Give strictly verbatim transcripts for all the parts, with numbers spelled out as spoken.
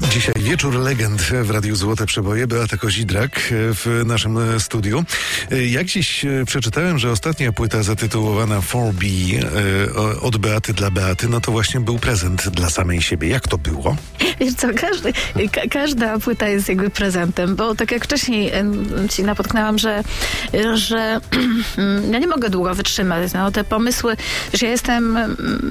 Dzisiaj wieczór legend w Radiu Złote Przeboje. Beata Kozidrak w naszym studiu. Jak dziś przeczytałem, że ostatnia płyta zatytułowana four B od Beaty dla Beaty, no to właśnie był prezent dla samej siebie. Jak to było? Wiesz co, każdy, ka, każda płyta jest jakby prezentem, bo tak jak wcześniej ci napotknęłam, że, że ja nie mogę długo wytrzymać. No, te pomysły, że ja jestem...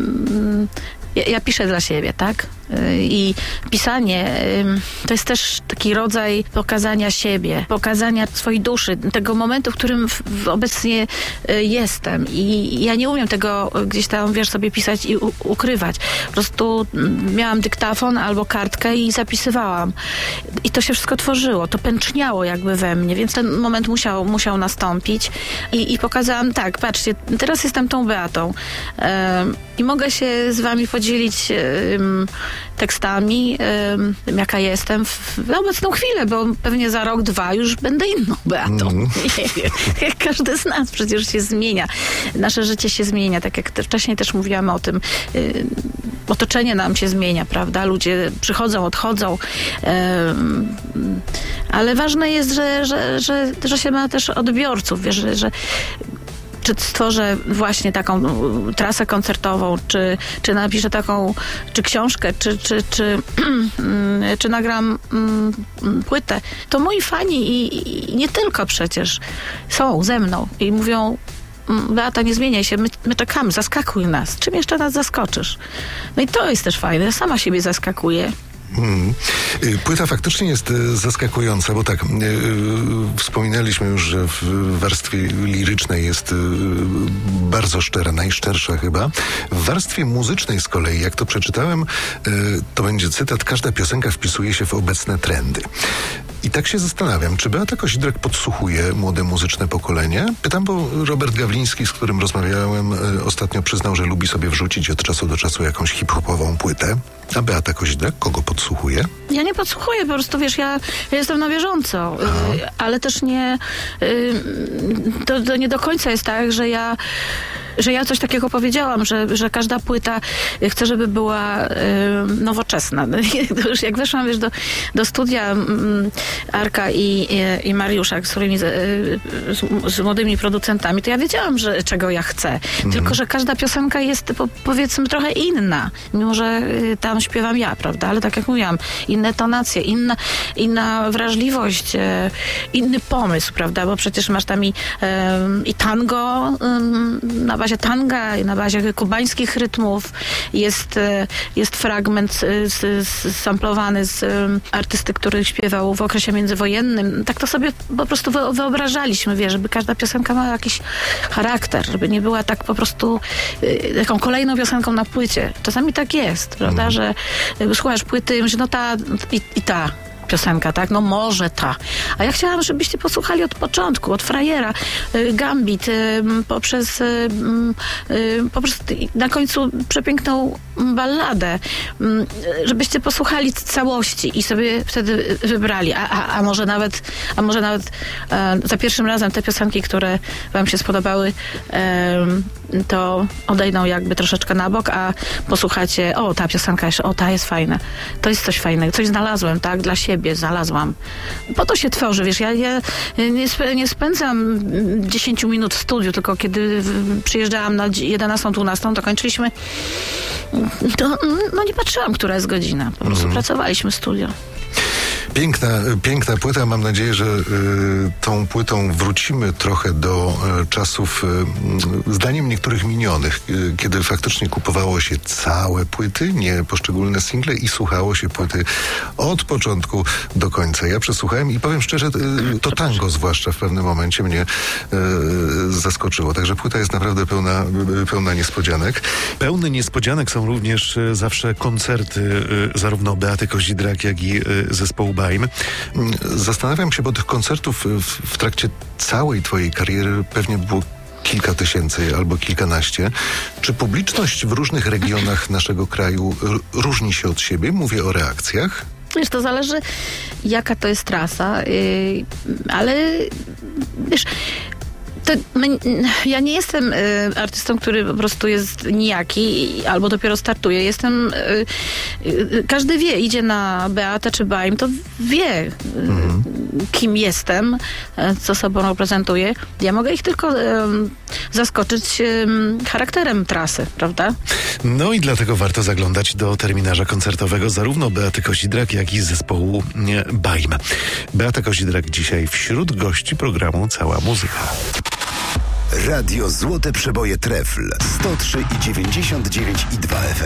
Ja, ja piszę dla siebie, tak? I pisanie to jest też taki rodzaj pokazania siebie, pokazania swojej duszy, tego momentu, w którym w, w obecnie jestem. I ja nie umiem tego gdzieś tam, wiesz, sobie pisać i u, ukrywać. Po prostu miałam dyktafon albo kartkę i zapisywałam. I to się wszystko tworzyło, to pęczniało jakby we mnie, więc ten moment musiał, musiał nastąpić. I, i pokazałam, tak, patrzcie, teraz jestem tą Beatą um, i mogę się z wami podzielić um, tekstami, um, jaka jestem w, w obecną chwilę, bo pewnie za rok, dwa już będę inną Beatą. Mm. Nie wiem. Jak każdy z nas przecież się zmienia. Nasze życie się zmienia, tak jak te, wcześniej też mówiłam o tym. Y, otoczenie nam się zmienia, prawda? Ludzie przychodzą, odchodzą. Um, ale ważne jest, że, że, że, że się ma też odbiorców, wiesz, że, że czy stworzę właśnie taką trasę koncertową, czy, czy napiszę taką, czy książkę, czy, czy, czy, czy nagram mm, płytę, to moi fani i, i nie tylko przecież są ze mną i mówią: Beata, nie zmieniaj się, my, my czekamy, zaskakuj nas. Czym jeszcze nas zaskoczysz? No i to jest też fajne, ja sama siebie zaskakuję. Hmm. Płyta faktycznie jest zaskakująca, bo tak, yy, wspominaliśmy już, że w warstwie lirycznej jest yy, bardzo szczera, najszczersza chyba. W warstwie muzycznej z kolei, jak to przeczytałem, yy, to będzie cytat: każda piosenka wpisuje się w obecne trendy. I tak się zastanawiam, czy Beata Kozidrak podsłuchuje młode muzyczne pokolenie? Pytam, bo Robert Gawliński, z którym rozmawiałem yy, ostatnio, przyznał, że lubi sobie wrzucić od czasu do czasu jakąś hip-hopową płytę. A Beata Kozidrak kogo podsłuchuje? Ja nie podsłuchuję, po prostu, wiesz, ja, ja jestem na bieżąco, y, ale też nie, y, to, to nie do końca jest tak, że ja że ja coś takiego powiedziałam, że, że każda płyta chcę, żeby była y, nowoczesna. To już jak weszłam, wiesz, do, do studia y, Arka i, i, i Mariusza, z którymi, y, z, z młodymi producentami, to ja wiedziałam, że czego ja chcę. Mhm. Tylko że każda piosenka jest, po, powiedzmy, trochę inna. Mimo że y, tam śpiewam ja, prawda? Ale tak jak mówiłam, inne tonacje, inna, inna wrażliwość, y, inny pomysł, prawda? Bo przecież masz tam i, y, i tango y, na bazie tanga, na bazie kubańskich rytmów. Jest, jest fragment samplowany z artysty, który śpiewał w okresie międzywojennym. Tak to sobie po prostu wyobrażaliśmy, wie, żeby każda piosenka miała jakiś charakter, żeby nie była tak po prostu taką kolejną piosenką na płycie. Czasami tak jest, prawda, mm. że słuchasz płyty i myślisz, no ta i, i ta piosenka, tak? No może ta. A ja chciałam, żebyście posłuchali od początku, od Frajera, y, Gambit, y, poprzez, y, y, poprzez na końcu przepiękną balladę, y, żebyście posłuchali całości i sobie wtedy wybrali. A, a, a może nawet, a może nawet y, za pierwszym razem te piosenki, które wam się spodobały, y, to odejdą jakby troszeczkę na bok, a posłuchacie, o, ta piosenka jeszcze, o, ta jest fajna. To jest coś fajnego, coś znalazłem, tak? Dla siebie znalazłam. Po to się tworzy, wiesz, ja, ja nie, sp- nie spędzam dziesięć minut w studiu, tylko kiedy w, przyjeżdżałam na jedenastą, dwunastą, to kończyliśmy, to, no nie patrzyłam, która jest godzina. Po prostu mm. pracowaliśmy w studio. Piękna, piękna płyta. Mam nadzieję, że y, tą płytą wrócimy trochę do y, czasów, y, zdaniem niektórych minionych, y, kiedy faktycznie kupowało się całe płyty, nie poszczególne single i słuchało się płyty od początku do końca. Ja przesłuchałem i powiem szczerze, y, to tango zwłaszcza w pewnym momencie mnie y, zaskoczyło. Także płyta jest naprawdę pełna, y, pełna niespodzianek. Pełne niespodzianek są również y, zawsze koncerty y, zarówno Beaty Kozidrak, jak i y, zespołu Baim. Zastanawiam się, bo tych koncertów w, w trakcie całej twojej kariery pewnie było kilka tysięcy albo kilkanaście. Czy publiczność w różnych regionach naszego kraju r- różni się od siebie? Mówię o reakcjach. Wiesz, to zależy, jaka to jest trasa, yy, ale wiesz, To, my, ja nie jestem y, artystą, który po prostu jest nijaki albo dopiero startuje. Jestem... Y, y, każdy wie, idzie na Beatę czy Baim, to wie, y, mhm. kim jestem, y, co sobą reprezentuję. Ja mogę ich tylko y, zaskoczyć y, charakterem trasy, prawda? No i dlatego warto zaglądać do terminarza koncertowego zarówno Beaty Kozidrak, jak i zespołu Baim. Beata Kozidrak dzisiaj wśród gości programu Cała Muzyka. Radio Złote Przeboje Trefl sto trzy i dziewięćdziesiąt dziewięć i dwa F M.